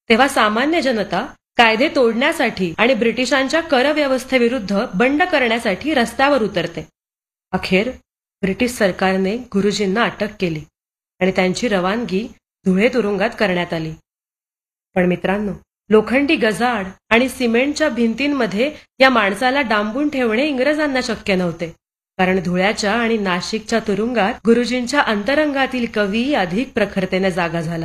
तेव्हा सामान्य जनता कायदे तोडण्यासाठी आणि ब्रिटिशांच्या कर व्यवस्थेविरुद्ध बंड करण्यासाठी रस्त्यावर उतरते. अखेर ब्रिटिश सरकारने गुरुजींना अटक केली आणि त्यांची रवानगी धुळे तुरुंगात करण्यात आली. पण मित्रांनो, लोखंडी गजाड आणि सिमेंटच्या भिंतींमध्ये या माणसाला डांबून ठेवणे इंग्रजांना शक्य नव्हते, कारण धुळ्याच्या आणि नाशिकच्या तुरुंगात गुरुजींच्या अंतरंगातील कवी अधिक प्रखरतेने जागा झाला.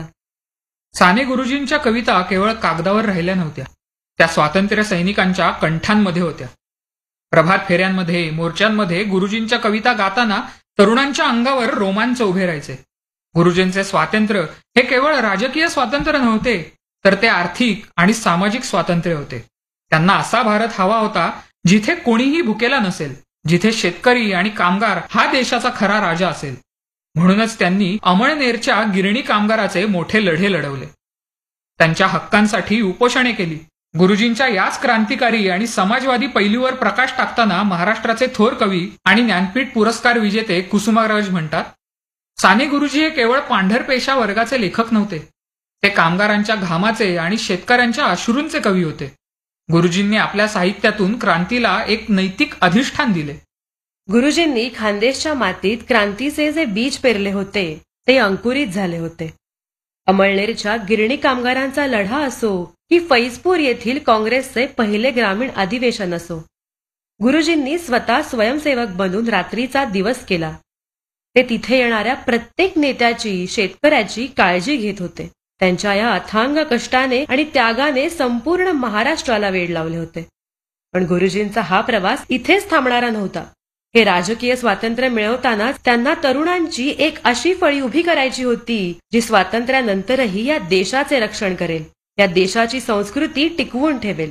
साने गुरुजींच्या कविता केवळ कागदावर राहिल्या नव्हत्या, त्या स्वातंत्र्य सैनिकांच्या कंठांमध्ये होत्या. प्रभात फेऱ्यांमध्ये, मोर्चांमध्ये गुरुजींच्या कविता गाताना तरुणांच्या अंगावर रोमांच उभे राहायचे. गुरुजींचे स्वातंत्र्य हे केवळ राजकीय स्वातंत्र्य नव्हते, तर ते आर्थिक आणि सामाजिक स्वातंत्र्य होते. त्यांना असा भारत हवा होता जिथे कोणीही भुकेला नसेल, जिथे शेतकरी आणि कामगार हा देशाचा खरा राजा असेल. म्हणूनच त्यांनी अमळनेरच्या गिरणी कामगाराचे मोठे लढे लढवले. त्यांच्या हक्कांसाठी उपोषणे केली. गुरुजींच्या याच क्रांतिकारी आणि समाजवादी पैलूवर प्रकाश टाकताना महाराष्ट्राचे थोर कवी आणि ज्ञानपीठ पुरस्कार विजेते कुसुमाग्रज म्हणतात, साने गुरुजी हे केवळ पांढरपेशा वर्गाचे लेखक नव्हते, ते कामगारांच्या घामाचे आणि शेतकऱ्यांच्या अश्रूंचे कवी होते. गुरुजींनी आपल्या साहित्यातून क्रांतीला एक नैतिक अधिष्ठान दिले. गुरुजींनी खानदेशच्या मातीत क्रांतीचे जे बीज पेरले होते ते अंकुरित झाले होते. अमळनेरच्या गिरणी कामगारांचा लढा असो की फैजपूर येथील काँग्रेसचे पहिले ग्रामीण अधिवेशन असो, गुरुजींनी स्वतः स्वयंसेवक बनून रात्रीचा दिवस केला. ते तिथे येणाऱ्या प्रत्येक नेत्याची, शेतकऱ्याची काळजी घेत होते. त्यांच्या या अथांग कष्टाने आणि त्यागाने संपूर्ण महाराष्ट्राला वेड लावले होते. पण गुरुजींचा हा प्रवास इथेच थांबणारा नव्हता. हे राजकीय स्वातंत्र्य मिळवताना त्यांना तरुणांची एक अशी फळी उभी करायची होती जी स्वातंत्र्यानंतरही या देशाचे रक्षण करेल, या देशाची संस्कृती टिकवून ठेवेल.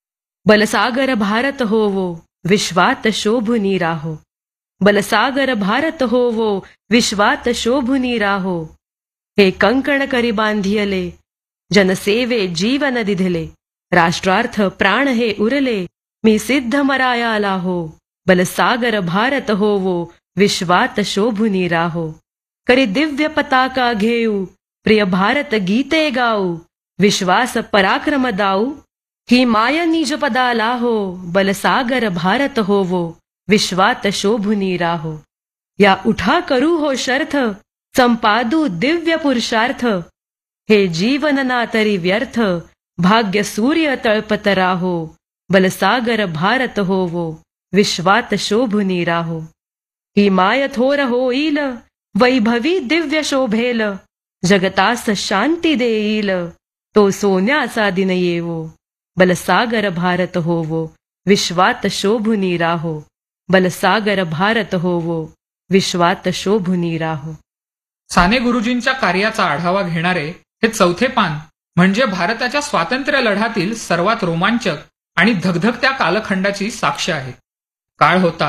बलसागर भारत होवो, विश्वात शोभुनी राहो. बलसागर भारत होवो, विश्वात शोभुनी राहो. हे कंकण करी बांधियले, जनसेवे जीवन दिधले. राष्ट्रार्थ प्राण हे उरले, मी सिद्ध मरायाला हो. बलसागर भारत होवो, विश्वात शोभुनी राहो. करी दिव्य पताका घेऊ, प्रिय भारत गीते गाऊ. विश्वास पराक्रम दाऊ, ही माय निज पदाला हो. बलसागर भारत होवो, विश्वात शोभुनी राहो. या उठा करू हो शर्थ, संपादू दिव्य पुरुषार्थ. हे जीवन ना तरी व्यर्थ, भाग्य सूर्य तळपत राहो. बलसागर भारत होवो, विश्वात शोभुनी राहो. ही माय थोर होईल, वैभवी दिव्य शोभेल. जगतास शांती देईल, तो सोन्याचा दिन येवो. बलसागर भारत होवो, विश्वात शोभुनी राहो. बलसागर भारत होवो, विश्वात शोभुनी राहो. साने गुरुजींच्या कार्याचा आढावा घेणारे हे चौथे पान म्हणजे भारताच्या स्वातंत्र्य लढ्यातील सर्वात रोमांचक आणि धगधगत्या कालखंडाची साक्ष आहे. काळ होता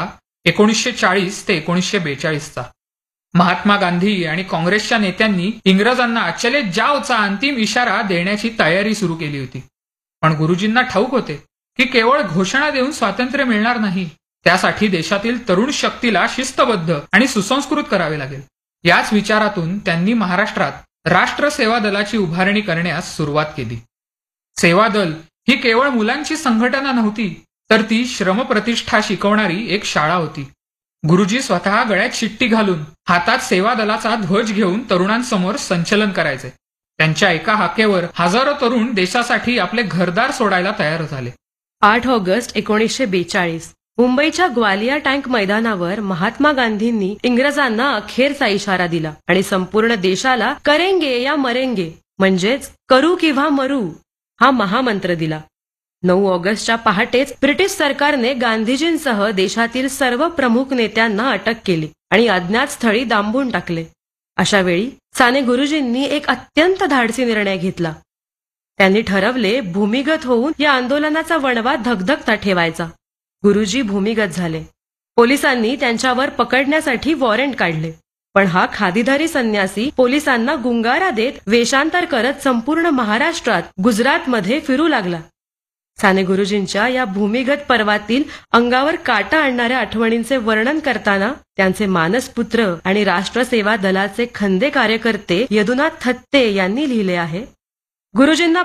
1940 ते 1942चा. महात्मा गांधी आणि काँग्रेसच्या नेत्यांनी इंग्रजांना चले जावचा अंतिम इशारा देण्याची तयारी सुरू केली होती. पण गुरुजींना ठाऊक होते की केवळ घोषणा देऊन स्वातंत्र्य मिळणार नाही, त्यासाठी देशातील तरुण शक्तीला शिस्तबद्ध आणि सुसंस्कृत करावे लागेल. याच विचारातून त्यांनी महाराष्ट्रात राष्ट्र सेवा दलाची उभारणी करण्यास सुरुवात केली. सेवा दल ही केवळ मुलांची संघटना नव्हती, तर ती श्रमप्रतिष्ठा शिकवणारी एक शाळा होती. गुरुजी स्वतः गळ्यात शिट्टी घालून हातात सेवा दलाचा ध्वज घेऊन तरुणांसमोर संचलन करायचे. त्यांच्या एका हाकेवर हजारो तरुण देशासाठी आपले घरदार सोडायला तयार झाले. 8 ऑगस्ट 1942 मुंबईच्या ग्वालिया टँक मैदानावर महात्मा गांधींनी इंग्रजांना अखेरचा इशारा दिला आणि संपूर्ण देशाला करेंगे या मरेंगे म्हणजेच करू किंवा मरू हा महामंत्र दिला. 9 ऑगस्टच्या पहाटेच ब्रिटिश सरकारने गांधीजींसह देशातील सर्व प्रमुख नेत्यांना अटक केली आणि अज्ञात स्थळी डांबून टाकले. अशा वेळी साने गुरुजींनी एक अत्यंत धाडसी निर्णय घेतला. त्यांनी ठरवले भूमिगत होऊन या आंदोलनाचा वणवा धगधगता ठेवायचा. गुरुजी भूमिगत झाले. पोलिसांनी त्यांच्यावर पकडण्यासाठी वॉरंट काढले. पण हा खादीधारी संन्यासी पोलिसांना गुंगारा देत वेषांतर करत संपूर्ण महाराष्ट्रात, गुजरातमध्ये फिरू लागला. साने गुरुजींच्या या भूमिगत पर्वातील अंगावर काटा आणणाऱ्या आठवणींचे वर्णन करताना त्यांचे मानसपुत्र आणि राष्ट्रसेवा दलाचे खंदे कार्यकर्ते यदुनाथ थत्ते यांनी लिहिले आहे, गुरुजींना